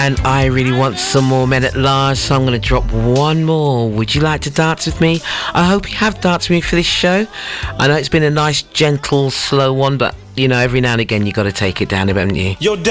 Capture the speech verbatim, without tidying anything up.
And I really want some more Men at Large, so I'm going to drop one more. Would you like to dance with me? I hope you have danced with me for this show. I know it's been a nice, gentle, slow one, but, you know, every now and again you got to take it down, haven't you? Yo,